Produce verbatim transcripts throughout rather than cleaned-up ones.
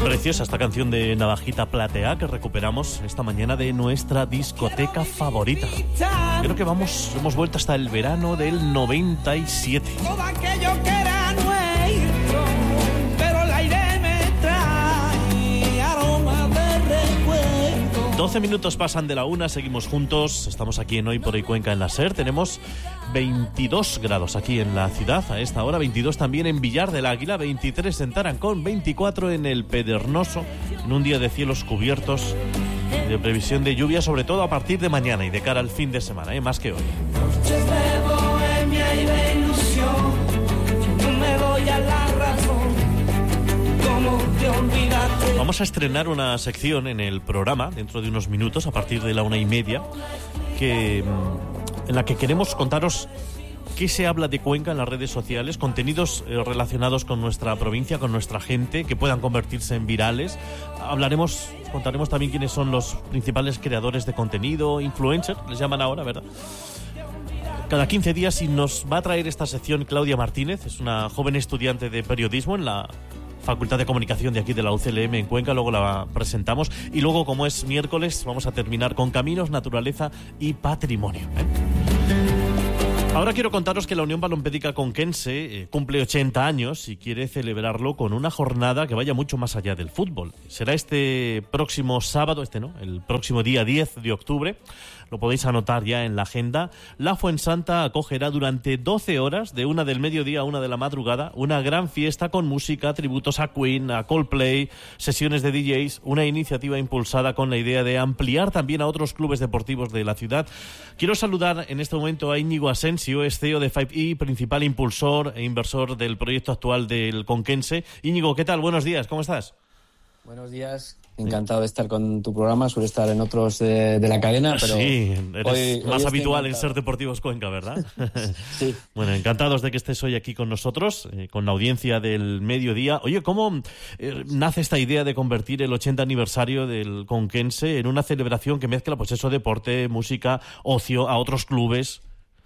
Preciosa esta canción de Navajita Platea que recuperamos esta mañana de nuestra discoteca favorita. Creo que vamos, hemos vuelto hasta el verano del noventa y siete. Todo aquello que era nuestro, pero el aire me trae aroma de recuerdo. doce minutos pasan de la una, seguimos juntos. Estamos aquí en Hoy por Hoy Cuenca en la SER. Tenemos veintidós grados aquí en la ciudad a esta hora, veintidós también en Villar del Águila, veintitrés en Tarancón, veinticuatro en El Pedregoso, en un día de cielos cubiertos, de previsión de lluvia, sobre todo a partir de mañana y de cara al fin de semana, ¿eh? Más que hoy. Noches de bohemia y de ilusión, no me doy a la razón, cómo te olvidaste. Vamos a estrenar una sección en el programa dentro de unos minutos, a partir de la una y media, que... en la que queremos contaros qué se habla de Cuenca en las redes sociales, contenidos eh, relacionados con nuestra provincia, con nuestra gente, que puedan convertirse en virales. Hablaremos, contaremos también quiénes son los principales creadores de contenido, influencers, les llaman ahora, ¿verdad? Cada quince días, y nos va a traer esta sección Claudia Martínez, es una joven estudiante de periodismo en la Facultad de Comunicación de aquí de la U C L M en Cuenca, luego la presentamos, y luego, como es miércoles, vamos a terminar con Caminos, Naturaleza y Patrimonio, ¿eh? Ahora quiero contaros que la Unión Balompédica Conquense eh, cumple ochenta años y quiere celebrarlo con una jornada que vaya mucho más allá del fútbol. Será este próximo sábado, este no, el próximo día diez de octubre. Lo podéis anotar ya en la agenda. La Fuensanta acogerá durante doce horas, de una del mediodía a una de la madrugada, una gran fiesta con música, tributos a Queen, a Coldplay, sesiones de D Js, una iniciativa impulsada con la idea de ampliar también a otros clubes deportivos de la ciudad. Quiero saludar en este momento a Íñigo Asensio, es C E O de cinco E, principal impulsor e inversor del proyecto actual del Conquense. Íñigo, ¿qué tal? Buenos días, ¿cómo estás? Buenos días. Encantado de estar con tu programa, suele estar en otros de, de la cadena, pero sí, eres hoy, más hoy habitual en Ser Deportivos Cuenca, ¿verdad? Sí. Bueno, encantados de que estés hoy aquí con nosotros, eh, con la audiencia del mediodía. Oye, ¿cómo eh, nace esta idea de convertir el ochenta aniversario del Conquense en una celebración que mezcla, pues eso, deporte, música, ocio, a otros clubes?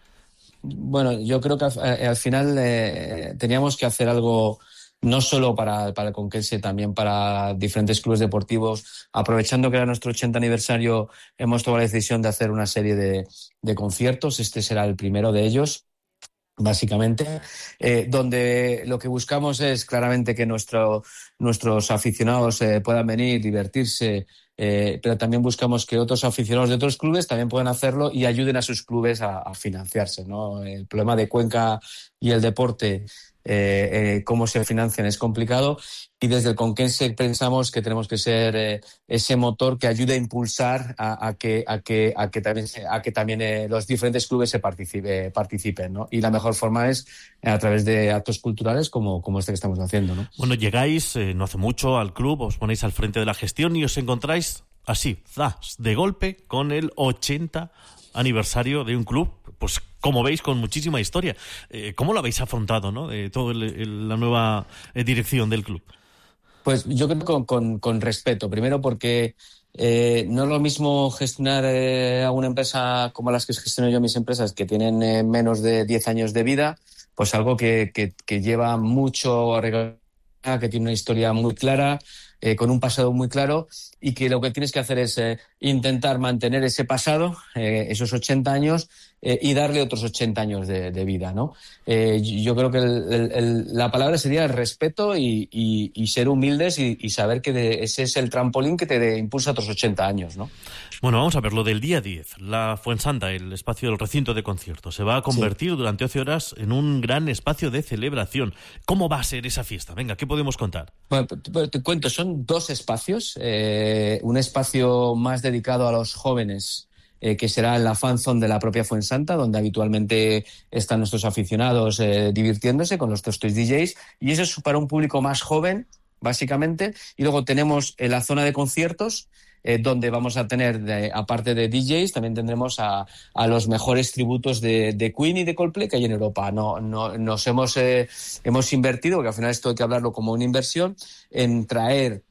Bueno, yo creo que al, al final eh, teníamos que hacer algo no solo para, para el Conquense, también para diferentes clubes deportivos. Aprovechando que era nuestro ochenta aniversario, hemos tomado la decisión de hacer una serie de, de conciertos. Este será el primero de ellos, básicamente, eh, donde lo que buscamos es claramente que nuestro, nuestros aficionados eh, puedan venir, divertirse, eh, pero también buscamos que otros aficionados de otros clubes también puedan hacerlo y ayuden a sus clubes a, a financiarse, ¿no? El problema de Cuenca y el deporte, Eh, eh, cómo se financian es complicado, y desde el Conquense pensamos que tenemos que ser eh, ese motor que ayude a impulsar a, a que a que a que también a que también eh, los diferentes clubes se participe, participen, ¿no? Y la mejor forma es a través de actos culturales como como este que estamos haciendo, ¿no? Bueno, llegáis eh, no hace mucho al club, os ponéis al frente de la gestión y os encontráis así, zas, de golpe, con el ochenta aniversario de un club, pues como veis, con muchísima historia. Eh, ¿Cómo lo habéis afrontado, no? Eh, toda la nueva eh, dirección del club. Pues yo creo que con, con, con respeto. Primero porque eh, no es lo mismo gestionar eh, a una empresa como las que gestiono yo, mis empresas, que tienen eh, menos de diez años de vida, pues algo que, que, que lleva mucho arreglo, que tiene una historia muy clara, eh, con un pasado muy claro, y que lo que tienes que hacer es eh, intentar mantener ese pasado, eh, esos ochenta años, eh, y darle otros ochenta años de, de vida, ¿no? Eh, yo creo que el, el, el, la palabra sería el respeto y, y, y ser humildes y, y saber que de, ese es el trampolín que te de, impulsa otros ochenta años, ¿no? Bueno, vamos a ver lo del día diez. La Fuensanta, el espacio del recinto de conciertos, se va a convertir sí. durante doce horas en un gran espacio de celebración. ¿Cómo va a ser esa fiesta? Venga, ¿qué podemos contar? Bueno, te, te cuento, son dos espacios. Eh, un espacio más dedicado a los jóvenes, eh, que será en la fan zone de la propia Fuensanta, donde habitualmente están nuestros aficionados eh, divirtiéndose con los tostos D Js, y eso es para un público más joven, básicamente. Y luego tenemos eh, la zona de conciertos, Eh, donde vamos a tener, de, aparte de D Js, también tendremos a, a los mejores tributos de, de Queen y de Coldplay que hay en Europa. No, no, nos hemos, eh, hemos invertido, porque al final esto hay que hablarlo como una inversión, en traer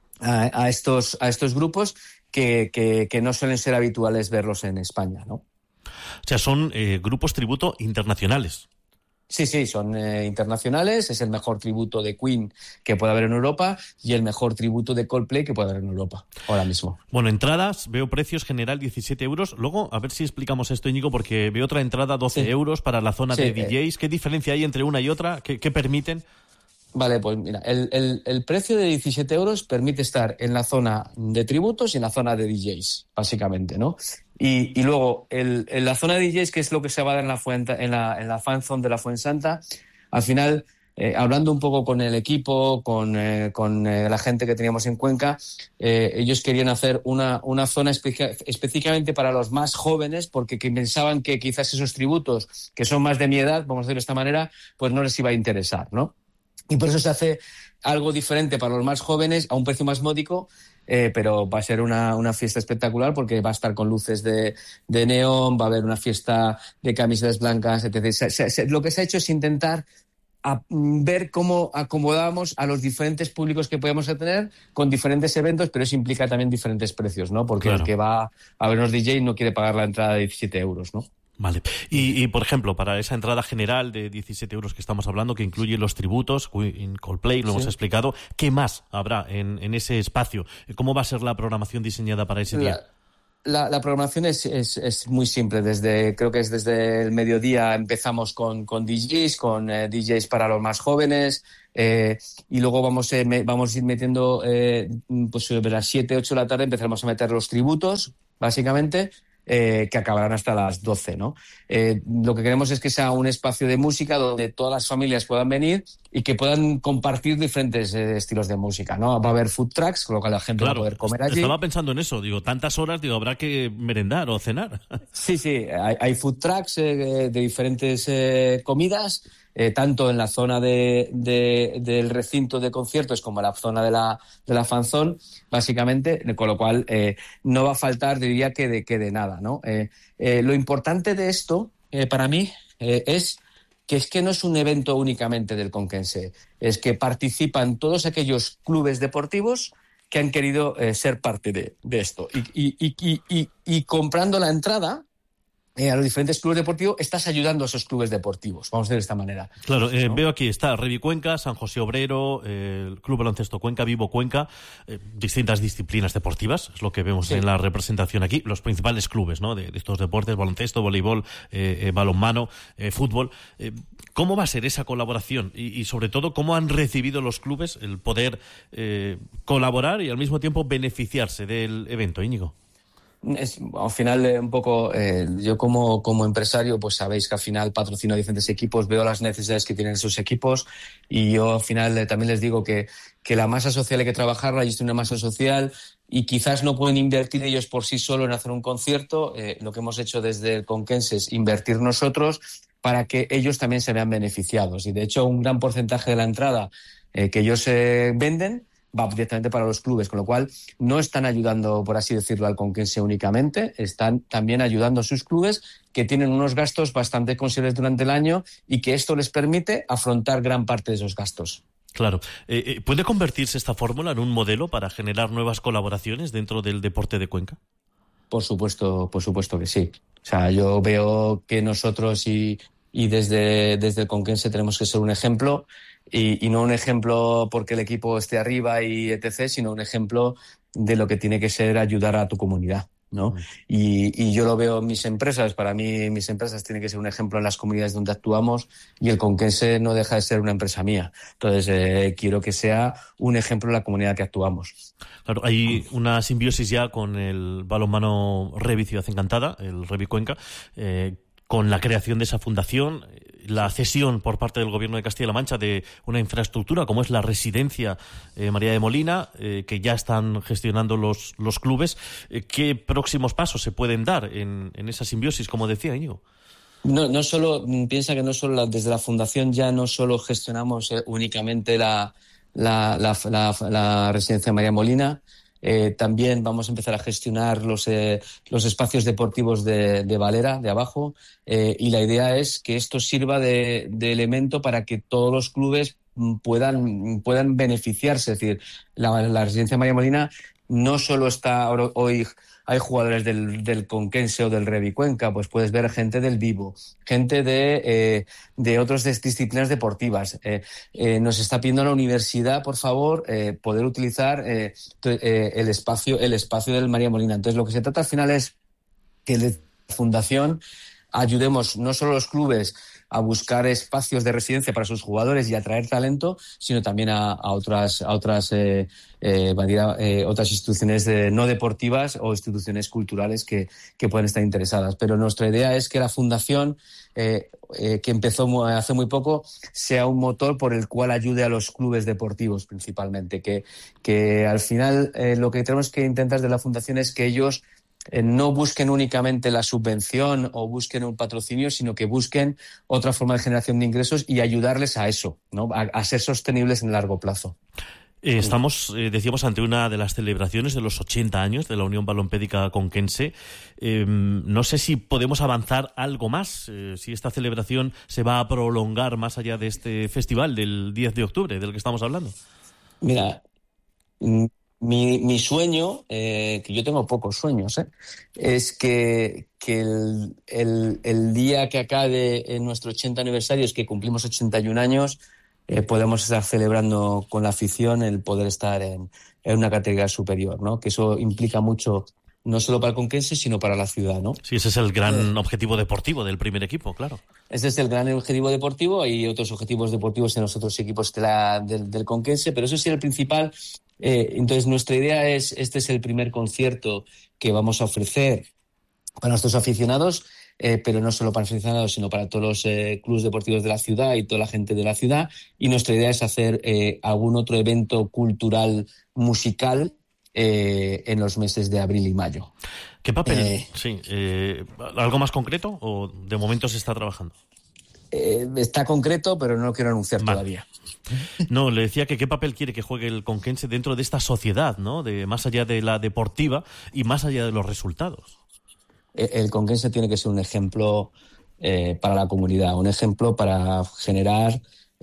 a, a, estos, a estos grupos que, que, que no suelen ser habituales verlos en España, ¿no? O sea, son eh, grupos tributo internacionales. Sí, sí, son eh, internacionales, es el mejor tributo de Queen que puede haber en Europa y el mejor tributo de Coldplay que puede haber en Europa, ahora mismo. Bueno, entradas, veo precios general diecisiete euros. Luego, a ver si explicamos esto, Íñigo, porque veo otra entrada doce Sí. euros para la zona Sí, de D Js. ¿Qué diferencia hay entre una y otra? ¿Qué, qué permiten? Vale, pues mira, el, el, el precio de diecisiete euros permite estar en la zona de tributos y en la zona de D Js, básicamente, ¿no? Y, y luego, el, en la zona de D Js, que es lo que se va a dar en la, Fuenta, en la, en la fan zone de la Fuensanta, al final, eh, hablando un poco con el equipo, con, eh, con eh, la gente que teníamos en Cuenca, eh, ellos querían hacer una, una zona espe- específicamente para los más jóvenes, porque que pensaban que quizás esos tributos, que son más de mi edad, vamos a decirlo de esta manera, pues no les iba a interesar, ¿no? Y por eso se hace algo diferente para los más jóvenes, a un precio más módico, eh, pero va a ser una, una fiesta espectacular porque va a estar con luces de, de neón, va a haber una fiesta de camisetas blancas, etcétera. Se, se, se, lo que se ha hecho es intentar a, ver cómo acomodamos a los diferentes públicos que podemos tener con diferentes eventos, pero eso implica también diferentes precios, ¿no? Porque claro, el que va a vernos D J no quiere pagar la entrada de diecisiete euros, ¿no? Vale. Y, y, por ejemplo, para esa entrada general de diecisiete euros que estamos hablando, que incluye los tributos, en Coldplay, lo sí. hemos explicado, ¿qué más habrá en, en ese espacio? ¿Cómo va a ser la programación diseñada para ese día? La, la, la programación es, es, es muy simple. Desde, creo que es desde el mediodía empezamos con, con D Js, con eh, D Js para los más jóvenes, eh, y luego vamos, eh, me, vamos a ir metiendo, eh, pues sobre las siete, ocho de la tarde empezaremos a meter los tributos, básicamente, Eh, que acabarán hasta las doce, ¿no? Eh, lo que queremos es que sea un espacio de música donde todas las familias puedan venir y que puedan compartir diferentes eh, estilos de música, ¿no? Va a haber food trucks, con lo cual la gente claro, va a poder comer allí. Estaba pensando en eso, digo, tantas horas, digo, habrá que merendar o cenar. Sí, sí, hay, hay food trucks eh, de diferentes eh, comidas, Eh, tanto en la zona de, de, del recinto de conciertos como en la zona de la, de la fanzone, básicamente, con lo cual eh, no va a faltar, diría que de, que de nada, ¿no? Eh, eh, lo importante de esto, eh, para mí, eh, es que es que no es un evento únicamente del conquense, es que participan todos aquellos clubes deportivos que han querido eh, ser parte de, de esto. Y, y, y, y, y, y comprando la entrada, Eh, a los diferentes clubes deportivos, estás ayudando a esos clubes deportivos, vamos a decir de esta manera. Claro, eh, ¿no? Veo aquí está Revi Cuenca, San José Obrero, eh, el Club Baloncesto Cuenca, Vivo Cuenca, eh, distintas disciplinas deportivas, es lo que vemos sí. en la representación aquí, los principales clubes, ¿no? de, de estos deportes, baloncesto, voleibol, eh, eh, balonmano, eh, fútbol. Eh, ¿Cómo va a ser esa colaboración? Y, y sobre todo, ¿cómo han recibido los clubes el poder eh, colaborar y al mismo tiempo beneficiarse del evento, Íñigo? Es, al final, eh, un poco, eh, yo como, como empresario, pues sabéis que al final patrocino diferentes equipos, veo las necesidades que tienen esos equipos y yo al final eh, también les digo que, que la masa social hay que trabajarla, y esto es una masa social y quizás no pueden invertir ellos por sí solos en hacer un concierto. Eh, lo que hemos hecho desde el Conquense es invertir nosotros para que ellos también se vean beneficiados. Y de hecho, un gran porcentaje de la entrada eh, que ellos eh, venden va directamente para los clubes, con lo cual no están ayudando, por así decirlo, al conquense únicamente, están también ayudando a sus clubes que tienen unos gastos bastante considerables durante el año y que esto les permite afrontar gran parte de esos gastos. Claro. Eh, ¿Puede convertirse esta fórmula en un modelo para generar nuevas colaboraciones dentro del deporte de Cuenca? Por supuesto, por supuesto que sí. O sea, yo veo que nosotros y, y desde, desde el conquense tenemos que ser un ejemplo. Y, y no un ejemplo porque el equipo esté arriba y etcétera, sino un ejemplo de lo que tiene que ser ayudar a tu comunidad, ¿no? Mm. Y, y yo lo veo en mis empresas. Para mí, mis empresas tienen que ser un ejemplo en las comunidades donde actuamos y el Conquense no deja de ser una empresa mía. Entonces, eh, quiero que sea un ejemplo en la comunidad que actuamos. Claro, hay una simbiosis ya con el balonmano Revi Ciudad Encantada, el Revi Cuenca, eh, con la creación de esa fundación, la cesión por parte del Gobierno de Castilla-La Mancha de una infraestructura como es la residencia eh, María de Molina, eh, que ya están gestionando los, los clubes. Eh, ¿Qué próximos pasos se pueden dar en, en esa simbiosis, como decía Íñigo? No, no solo, piensa que no solo la, desde la fundación ya no solo gestionamos eh, únicamente la, la, la, la, la residencia María Molina. Eh, también vamos a empezar a gestionar los, eh, los espacios deportivos de, de Valera, de abajo, eh, y la idea es que esto sirva de, de elemento para que todos los clubes puedan, puedan beneficiarse. Es decir, la, la residencia María Molina no solo está hoy hay jugadores del, del Conquense o del Revi Cuenca, pues puedes ver gente del Vivo, gente de, eh, de otras disciplinas deportivas. Eh, eh, nos está pidiendo la universidad, por favor, eh, poder utilizar eh, eh, el espacio, el espacio del María Molina. Entonces, lo que se trata al final es que la Fundación ayudemos no solo a los clubes a buscar espacios de residencia para sus jugadores y atraer talento, sino también a, a otras a otras eh, eh, eh, otras instituciones de, no deportivas o instituciones culturales que, que pueden estar interesadas. Pero nuestra idea es que la Fundación, eh, eh, que empezó hace muy poco, sea un motor por el cual ayude a los clubes deportivos principalmente. Que, que al final eh, lo que tenemos que intentar de la Fundación es que ellos Eh, no busquen únicamente la subvención o busquen un patrocinio, sino que busquen otra forma de generación de ingresos y ayudarles a eso, ¿no? a, a ser sostenibles en el largo plazo. Eh, estamos, eh, decíamos, ante una de las celebraciones de los ochenta años de la Unión Balompédica Conquense. Eh, no sé si podemos avanzar algo más, eh, si esta celebración se va a prolongar más allá de este festival del diez de octubre del que estamos hablando. Mira, Mi, mi sueño, eh, que yo tengo pocos sueños, ¿eh? es que, que el, el, el día que acabe en nuestro ochenta aniversario, es que cumplimos ochenta y un años, eh, podemos estar celebrando con la afición el poder estar en, en una categoría superior, ¿no? Que eso implica mucho, no solo para el Conquense, sino para la ciudad, ¿no? Sí, ese es el gran eh, objetivo deportivo del primer equipo, claro. Ese es el gran objetivo deportivo. Hay otros objetivos deportivos en los otros equipos de la, del, del Conquense, pero eso es el principal. Eh, entonces, nuestra idea es, este es el primer concierto que vamos a ofrecer para nuestros aficionados, eh, pero no solo para aficionados, sino para todos los eh, clubes deportivos de la ciudad y toda la gente de la ciudad. Y nuestra idea es hacer eh, algún otro evento cultural musical eh, en los meses de abril y mayo. ¿Qué papel? Eh, sí, eh, ¿algo más concreto o de momento se está trabajando? Eh, está concreto, pero no lo quiero anunciar vale. todavía. No, le decía que qué papel quiere que juegue el Conquense dentro de esta sociedad, ¿no? De más allá de la deportiva y más allá de los resultados. El, el Conquense tiene que ser un ejemplo eh, para la comunidad, un ejemplo para generar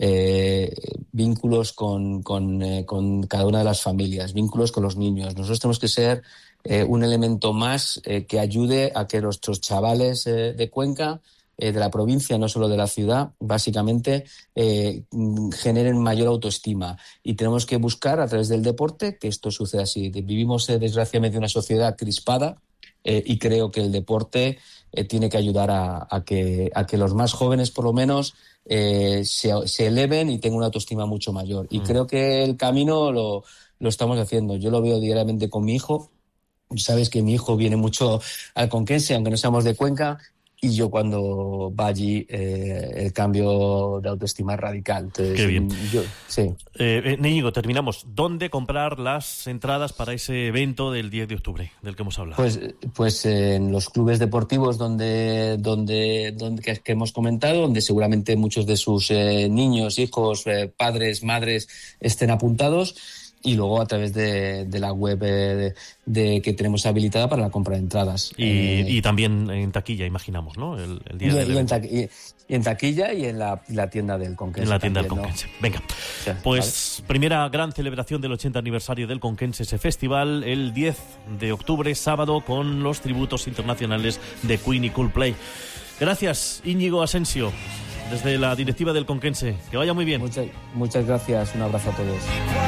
eh, vínculos con, con, eh, con cada una de las familias, vínculos con los niños. Nosotros tenemos que ser eh, un elemento más eh, que ayude a que nuestros chavales eh, de Cuenca, Eh, de la provincia, no solo de la ciudad, básicamente eh, generen mayor autoestima. Y tenemos que buscar a través del deporte que esto suceda así. Vivimos eh, desgraciadamente una sociedad crispada eh, y creo que el deporte eh, tiene que ayudar a, a, que, a que los más jóvenes, por lo menos, eh, se, se eleven y tengan una autoestima mucho mayor. Y mm. creo que el camino lo, lo estamos haciendo. Yo lo veo diariamente con mi hijo. Sabes que mi hijo viene mucho al Conquense, aunque no seamos de Cuenca. Y yo cuando va allí, eh, el cambio de autoestima es radical. Entonces, qué bien. Yo, sí. Eh, Íñigo, terminamos. ¿Dónde comprar las entradas para ese evento del diez de octubre del que hemos hablado? Pues, pues eh, en los clubes deportivos donde, donde, donde que, que hemos comentado, donde seguramente muchos de sus eh, niños, hijos, eh, padres, madres estén apuntados. Y luego a través de, de la web de, de que tenemos habilitada para la compra de entradas. Y, eh, y también en taquilla, imaginamos, ¿no? El, el día y, del y, en taqu- y, y en taquilla y en la, la tienda del Conquense. En la tienda también, del Conquense. ¿no? Venga, o sea, pues vale. Primera gran celebración del ochenta aniversario del Conquense, ese festival, el diez de octubre, sábado, con los tributos internacionales de Queen y Coldplay. Gracias, Íñigo Asensio, desde la directiva del Conquense. Que vaya muy bien. Muchas, muchas gracias. Un abrazo a todos.